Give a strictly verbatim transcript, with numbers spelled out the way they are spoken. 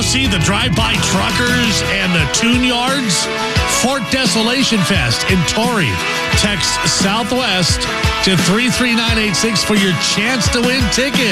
see the drive-by truckers and the tune yards? Fort Desolation Fest in Torrey. Text Southwest to three three nine eight six for your chance to win tickets.